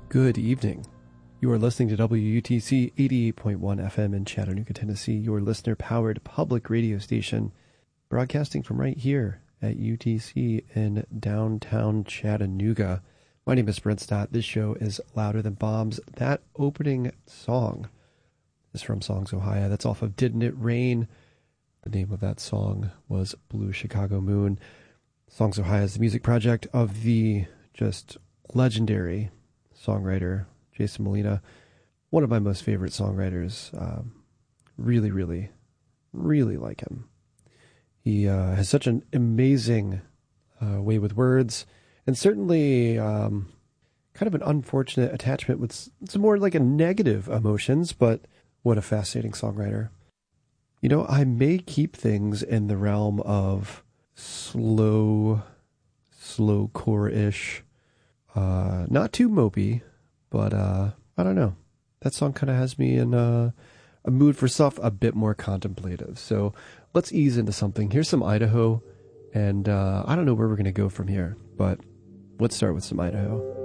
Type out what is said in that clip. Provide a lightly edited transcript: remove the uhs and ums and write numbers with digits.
Good evening. You are listening to WUTC 88.1 FM in Chattanooga, Tennessee, your listener-powered public radio station, broadcasting from right here at UTC in downtown Chattanooga. My name is Brent Stott. This show is Louder Than Bombs. That opening song is from Songs Ohio. That's off of Didn't It Rain? The name of that song was Blue Chicago Moon. Songs Ohio is the music project of the just legendary songwriter Jason Molina, one of my most favorite songwriters. Really like him. He has such an amazing way with words, and certainly kind of an unfortunate attachment with some more like a negative emotions, but what a fascinating songwriter. You know, I may keep things in the realm of slow core-ish. Not too mopey, but I don't know. That song kind of has me in a mood for stuff a bit more contemplative. So let's ease into something. Here's some Idaho, and I don't know where we're going to go from here, but let's start with some Idaho.